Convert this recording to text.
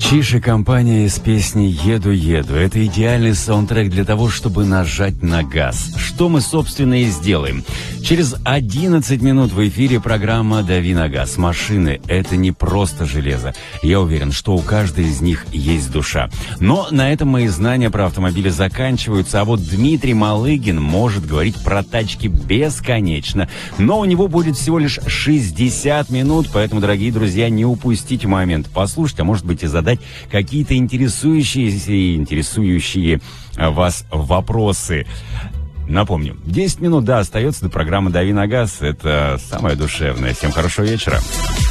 Чиж и компания из песни «Еду-еду». Это идеальный саундтрек для того, чтобы нажать на газ. Что мы, собственно, и сделаем. Через 11 минут в эфире программа «Дави на газ». Машины – это не просто железо. Я уверен, что у каждой из них есть душа. Но на этом мои знания про автомобили заканчиваются. А вот Дмитрий Малыгин может говорить про тачки бесконечно. Но у него будет всего лишь 60 минут. Поэтому, дорогие друзья, не упустите момент послушать, а может быть и задать какие-то интересующие вас вопросы. Напомню, 10 минут, остается до программы «Дави на газ». Это самое душевное. Всем хорошего вечера.